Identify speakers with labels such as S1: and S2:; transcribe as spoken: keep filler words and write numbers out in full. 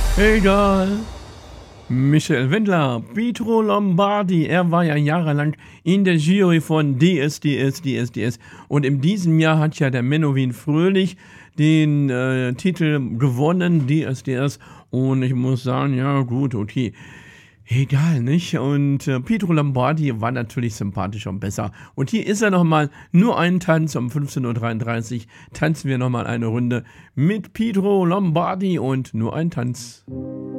S1: Egal. Michael Wendler, Pietro Lombardi, er war ja jahrelang in der Jury von D S D S, D S D S. Und in diesem Jahr hat ja der Menowin Fröhlich den äh, Titel gewonnen, D S D S. Und ich muss sagen, ja gut, okay. Egal, nicht? Und äh, Pietro Lombardi war natürlich sympathischer und besser. Und hier ist er nochmal, nur ein Tanz um fünfzehn Uhr dreiunddreißig. Tanzen wir nochmal eine Runde mit Pietro Lombardi und nur ein Tanz.